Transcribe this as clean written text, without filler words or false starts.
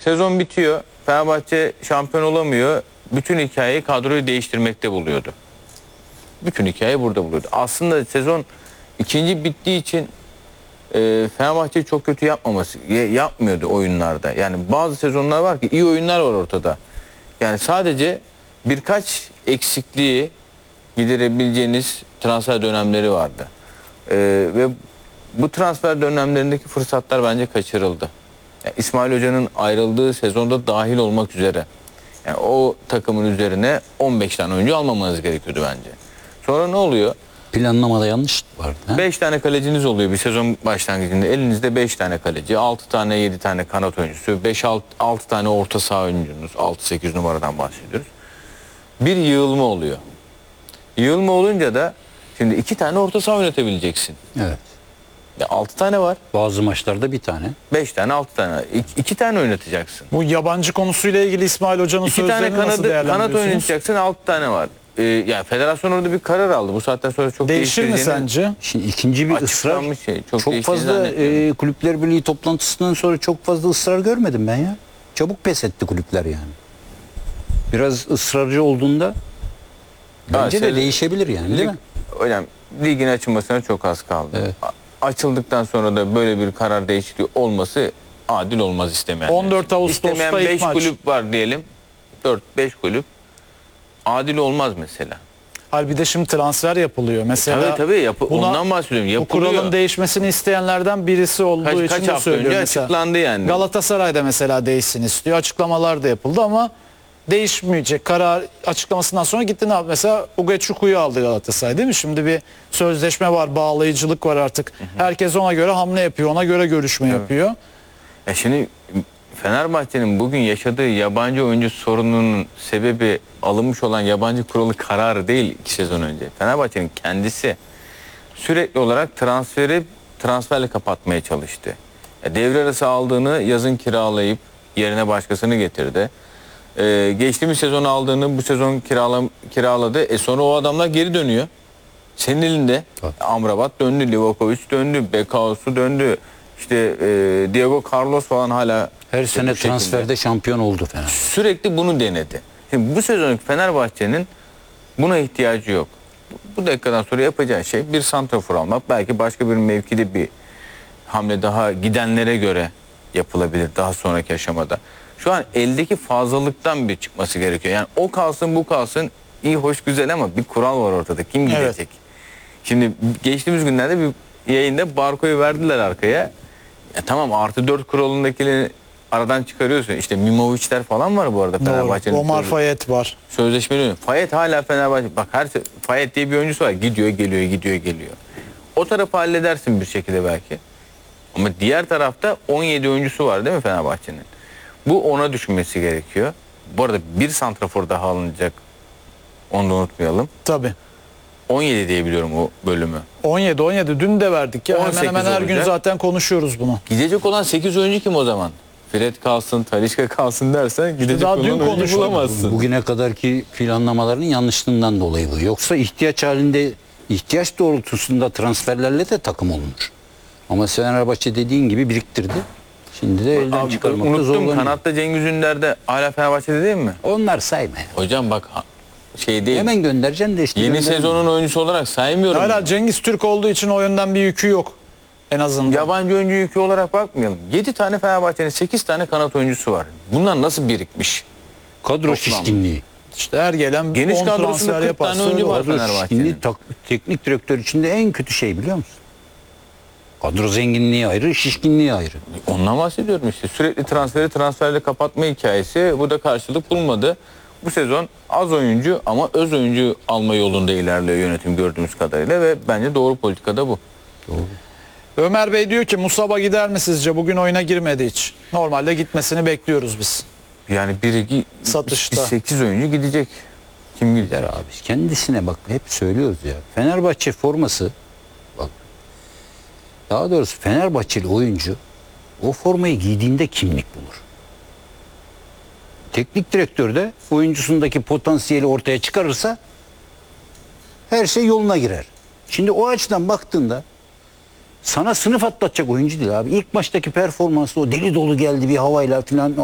Sezon bitiyor. Fenerbahçe şampiyon olamıyor. Bütün hikayeyi kadroyu değiştirmekte buluyordu. Bütün hikaye burada buluyordu. Aslında sezon ikinci bittiği için Fenerbahçe çok kötü yapmıyordu oyunlarda. Yani bazı sezonlar var ki iyi oyunlar var ortada. Yani sadece birkaç eksikliği giderebileceğiniz transfer dönemleri vardı. Ve bu transfer dönemlerindeki fırsatlar bence kaçırıldı. Yani İsmail Hoca'nın ayrıldığı sezonda dahil olmak üzere. Yani o takımın üzerine 15 tane oyuncu almamanız gerekiyordu bence. Sonra ne oluyor? Planlamada yanlış var. 5 tane kaleciniz oluyor bir sezon başlangıcında. Elinizde 5 tane kaleci, 6 tane 7 tane kanat oyuncusu, 5-6 tane orta saha oyuncunuz, 6-8 numaradan bahsediyoruz. Bir yığılma oluyor. Yığılma olunca da şimdi 2 tane orta saha oynatabileceksin. Evet. 6 tane var. Bazı maçlarda bir tane. 5 tane 6 tane. 2 tane oynatacaksın. Bu yabancı konusuyla ilgili İsmail Hoca'nın 2 tane sözlerini nasıl kanat değerlendiriyorsunuz? oynatacaksın, 6 tane var. Yani federasyon orada bir karar aldı. Bu saatten sonra çok Değişir mi değiştireceğini- sence? Şimdi ikinci bir ısrar. Açıklanmış şey, çok değiştiğini fazla zannetmiyorum. Kulüpler Birliği toplantısından sonra çok fazla ısrar görmedim ben ya. Çabuk pes etti kulüpler yani. Biraz ısrarcı olduğunda bence de değişebilir yani, değil mi? Hocam ligin açılmasına çok az kaldı. Evet. Açıldıktan sonra da böyle bir karar değişikliği olması adil olmaz istemeyen. 14 Ağustos'ta İstemeyen ilk 5 maç. kulüp var diyelim. 4-5 kulüp. Adil olmaz mesela. Halbuki bir de şimdi transfer yapılıyor. Mesela Tabii buna- ondan bahsediyorum. bu Yapılıyor. kuralın değişmesini isteyenlerden birisi olduğu için Kaç de hafta önce söylüyor. Mesela açıklandı yani. Galatasaray'da mesela değişsin istiyor. Açıklamalar da yapıldı ama değişmeyecek. Karar açıklamasından sonra gitti ne yaptı? Mesela Ugaçuku'yu aldı Galatasaray, değil mi? Şimdi bir sözleşme var, bağlayıcılık var artık. Herkes ona göre hamle yapıyor, ona göre görüşme yapıyor. Şimdi Fenerbahçe'nin bugün yaşadığı yabancı oyuncu sorununun sebebi alınmış olan yabancı kuralı kararı değil 2 sezon önce. Fenerbahçe'nin kendisi sürekli olarak transferle kapatmaya çalıştı. Devre arası aldığını yazın kiralayıp yerine başkasını getirdi. Geçtiğimiz sezon aldığını bu sezon kiraladı. Sonra o adamlar geri dönüyor. Senin elinde. Amrabat döndü, Livakovic döndü, Bekaosu döndü. İşte Diego Carlos falan hala Her sene bu şekilde. transferde şampiyon oldu Fener. Sürekli bunu denedi. Şimdi bu sezonki Fenerbahçe'nin buna ihtiyacı yok. Bu dakikadan sonra yapacağı şey bir santrafor almak. Belki başka bir mevkide bir hamle daha gidenlere göre yapılabilir daha sonraki aşamada. Şu an eldeki fazlalıktan bir çıkması gerekiyor. Yani o kalsın bu kalsın iyi hoş güzel ama bir kural var ortada. Kim gidecek? Evet. Şimdi geçtiğimiz günlerde bir yayında Barko'yu verdiler arkaya. Tamam +4 kuralındakileri aradan çıkarıyorsun. İşte Mimovic'ler falan var bu arada Fenerbahçe'nin. Omar Fayet var. Sözleşmeli. Fayet hala Fenerbahçe. Bak Fayet diye bir oyuncusu var. Gidiyor geliyor gidiyor geliyor. O tarafı halledersin bir şekilde belki. Ama diğer tarafta 17 oyuncusu var değil mi Fenerbahçe'nin? Bu ona düşünmesi gerekiyor. Bu arada bir santrafor daha alınacak. Onu da unutmayalım. Tabii. 17 diye biliyorum o bölümü. 17 dün de verdik ya. Hemen 18 hemen her gün olacak. zaten konuşuyoruz bunu. Gidecek olan 8 oyuncu kim o zaman? Fred kalsın, Talisca kalsın dersen gidecek daha olan dün oyuncu konuştuk. bulamazsın. Bugüne kadarki planlamaların yanlışlığından dolayı bu. Yoksa ihtiyaç doğrultusunda transferlerle de takım olunur. Ama Fenerbahçe dediğin gibi biriktirdi. Şimdi de elden Abi, çıkarmakta unuttum, zorlanıyor. kanatta Cengiz Ünder'de hala Fenerbahçe'de değil mi? Onlar sayma. Hocam bak şey değil. Hemen göndereceksin de işte. Yeni gönderme. sezonun oyuncusu olarak saymıyorum. Hala Cengiz Türk olduğu için o yönden bir yükü yok. En azından. Yabancı oyuncu yükü olarak bakmayalım. 7 tane Fenerbahçe'nin 8 tane kanat oyuncusu var. Bunlar nasıl birikmiş? Kadro şişkinliği. İşte her gelen Geniş 10 kadrosunda transfer 40 tane yaparsa oyuncu öyle var. olur. Kadro Fenerbahçe'nin. şişkinliği teknik direktör içinde en kötü şey, biliyor musun? Kadro zenginliği ayrı, şişkinliği ayrı. Ondan bahsediyorum işte. Sürekli transferle kapatma hikayesi. Bu da karşılık bulmadı. Bu sezon az oyuncu ama öz oyuncu alma yolunda ilerliyor yönetim gördüğümüz kadarıyla ve bence doğru politikada bu. Doğru. Ömer Bey diyor ki Musaba gider mi sizce? Bugün oyuna girmedi hiç. Normalde gitmesini bekliyoruz biz. Yani Satışta. 8 oyuncu gidecek. Kim gidecek? Der abi. Kendisine bak, hep söylüyoruz ya. Fenerbahçe forması, bak, daha doğrusu Fenerbahçeli oyuncu o formayı giydiğinde kimlik bulur. Teknik direktör de oyuncusundaki potansiyeli ortaya çıkarırsa her şey yoluna girer. Şimdi o açıdan baktığında sana sınıf atlatacak oyuncu değil abi. İlk maçtaki performansı o deli dolu geldi bir havayla falan.